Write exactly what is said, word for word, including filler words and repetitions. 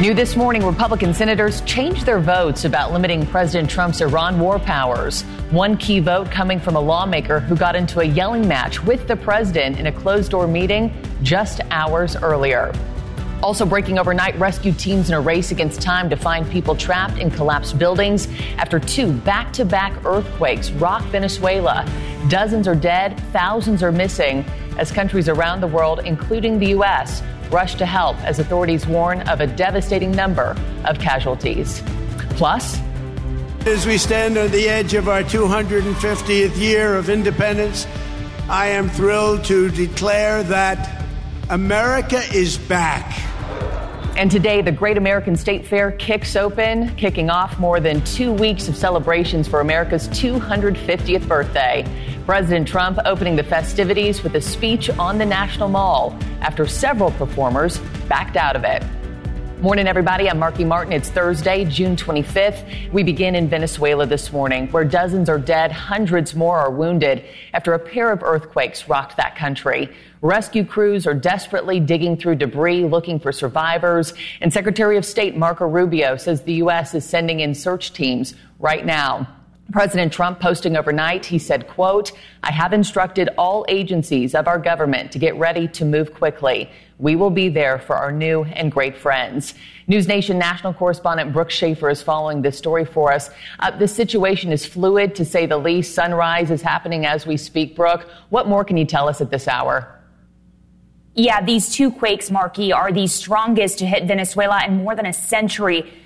New this morning, Republican senators changed their votes about limiting President Trump's Iran war powers. One key vote coming from a lawmaker who got into a yelling match with the president in a closed-door meeting just hours earlier. Also breaking overnight, rescue teams in a race against time to find people trapped in collapsed buildings after two back-to-back earthquakes rock Venezuela. Dozens are dead, thousands are missing as countries around the world, including the U S, rush to help as authorities warn of a devastating number of casualties. Plus, as we stand on the edge of our two hundred fiftieth year of independence, I am thrilled to declare that America is back. And today, the Great American State Fair kicks open, kicking off more than two weeks of celebrations for America's two hundred fiftieth birthday. President Trump opening the festivities with a speech on the National Mall after several performers backed out of it. Morning, everybody. I'm Marky Martin. It's Thursday, June twenty-fifth. We begin in Venezuela this morning, where dozens are dead, hundreds more are wounded after a pair of earthquakes rocked that country. Rescue crews are desperately digging through debris, looking for survivors. And Secretary of State Marco Rubio says the U S is sending in search teams right now. President Trump posting overnight, he said, quote, "I have instructed all agencies of our government to get ready to move quickly. We will be there for our new and great friends." News Nation national correspondent Brooke Schaefer is following this story for us. Uh, the situation is fluid, to say the least. Sunrise is happening as we speak. Brooke, what more can you tell us at this hour? Yeah, these two quakes, Marky, are the strongest to hit Venezuela in more than a century.